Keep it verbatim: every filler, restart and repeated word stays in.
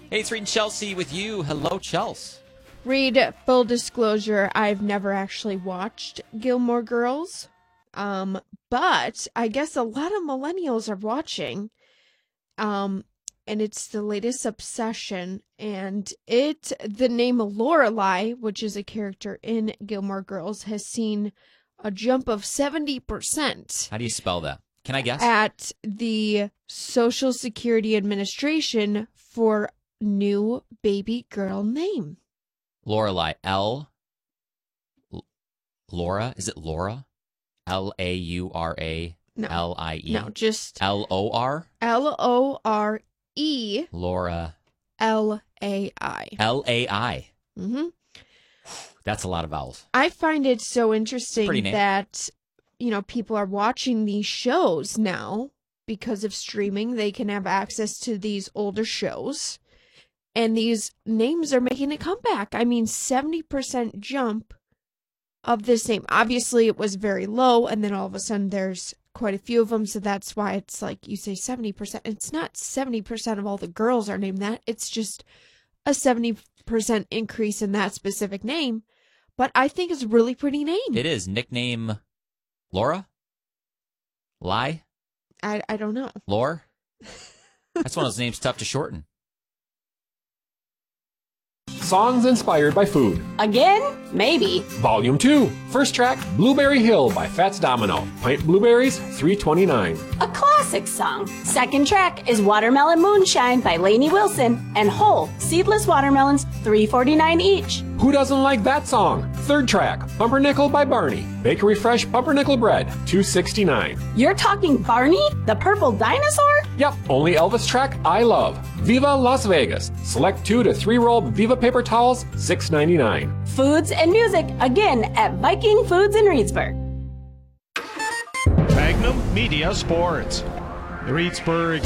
Hey, it's Reed and Chelsea with you. Hello, Chels. Reed, full disclosure, I've never actually watched Gilmore Girls, um, but I guess a lot of millennials are watching, um, and it's the latest obsession, and it, the name Lorelai, which is a character in Gilmore Girls, has seen a jump of seventy percent. How do you spell that? Can I guess? At the Social Security Administration for new baby girl name. Lorelai. L. L- Laura? Is it Laura? L A U R A L I E? No, just L O R? L O R E. Laura. L A I. L A I. Mm-hmm. That's a lot of vowels. I find it so interesting that, you know, people are watching these shows now because of streaming. They can have access to these older shows. And these names are making a comeback. I mean, seventy percent jump of this name. Obviously, it was very low, and then all of a sudden there's quite a few of them, so that's why it's like you say seventy percent. It's not seventy percent of all the girls are named that. It's just a seventy percent increase in that specific name. But I think it's a really pretty name. It is. Nickname Laura? Lie? I, I don't know. Lore? That's one of those names tough to shorten. Songs inspired by food. Again? Maybe. Volume two. First track, Blueberry Hill by Fats Domino. Pint blueberries, three twenty-nine. A classic song. Second track is Watermelon Moonshine by Lainey Wilson and whole seedless watermelons, three forty-nine each. Who doesn't like that song? Third track, Pumpernickel by Barney. Bakery Fresh Pumpernickel Bread, two sixty-nine. You're talking Barney, the purple dinosaur? Yep, only Elvis track I love. Viva Las Vegas. Select two to three roll Viva paper towels, six ninety-nine. Foods and music again at Viking Foods in Reedsburg. Magnum Media Sports. The Reedsburg